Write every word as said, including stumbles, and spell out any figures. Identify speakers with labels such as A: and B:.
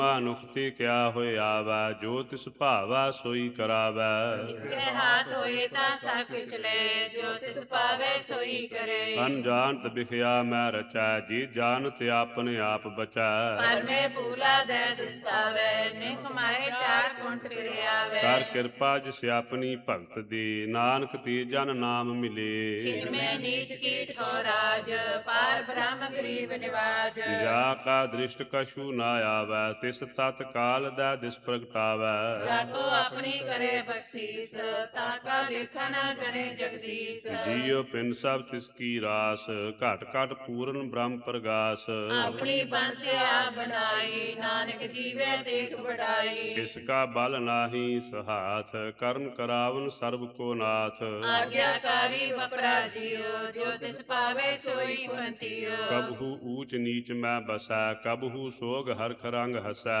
A: ਮਨੁਖਤੀ ਕਿਆ ਹੋਇ ਆਵੈ, ਜੋ ਤਿਸ ਭਾਵੈ ਸੋਈ ਕਰਾਵੈ।
B: ਜਿਸਕੇ ਹਾਥ ਹੋਏ ਤਾਂ ਸਭ ਕਿਛ ਲੈ, ਜੋ ਤਿਸ ਪਾਵੇ ਸੋਈ ਕਰੇ।
A: ਅਨਜਾਨਤ ਬਿਖਿਆ ਮੈਂ ਰਚੈ, ਜੀ ਜਾਣਤ ਆਪਨੇ ਆਪ ਬਚੈ।
B: ਪਰ ਮੈਂ ਭੂਲਾ ਦੇ ਦਿਸਤਾਵੇ, ਨਿਖ ਮਾਏ ਚਾਰ ਕੁੰਟ ਫਿਰ ਆਵੇ।
A: ਕਰ ਕਿਰਪਾ ਜਿਸ ਆਪਣੀ ਭਗਤ ਦੀ, ਨਾਨਕ ਤੇ ਜਨ ਨਾਮ ਮਿਲੇ।
B: ਖਿਨ ਮੈਂ ਨੀਚ ਕੀਟ ਕੋ ਰਾਜ, ਪਾਰ ਬ੍ਰਹਮ ਗਰੀਬ ਨਿਵਾਜ।
A: ਜਾ ਕਾ ਦ੍ਰਿਸ਼ਟ ਕਛੂ ਨਾ ਆਵੈ, ਤਿਸ ਤਤ ਕਾਲ ਦੈ ਦਿਸ ਪ੍ਰਗਟਾਵੈ।
B: ਜਾਕੋ ਆਪਣੀ ਕਰੇ ਬਖਸ਼ੀਸ, ਤਾਕਾ ਲੇਖਾ ਨਾ ਕਰੇ ਜਗਦੀਸ਼।
A: ਜੀਉ ਪਿੰਡ ਸਭ ਤਿਸ ਕੀ ਰਾਸ, ਘਟ ਘਟ ਪੂਰਨ ਬ੍ਰਹਮ ਪ੍ਰਗਾਸ।
B: ਆਪਣੀ ਬਣਤ ਆਪ ਬਣਾਈ, ਨਾਨਕ ਜੀਵੇ ਦੇਖ ਵਡਾਈ।
A: ਇਸ ਕਾ ਬਲ ਨਾਹੀ ਸਹਾਥ, ਕਰਨ ਕਰਾਵਨ ਸਰਬ ਕੋ ਨਾਥ।
B: ਆਗਿਆਕਾਰੀ ਬਪਰਾ ਜੀਉ, ਜੋ ਤਿਸ ਪਾਵੇ ਸੋਈ ਫੰਤੀਓ।
A: ਕਬਹੂ ਊਚ ਨੀਚ ਮੈਂ ਬਸੈ, ਕਬਹੂ ਸੋਗ ਹਰਖ ਰੰਗ ਹਸੈ।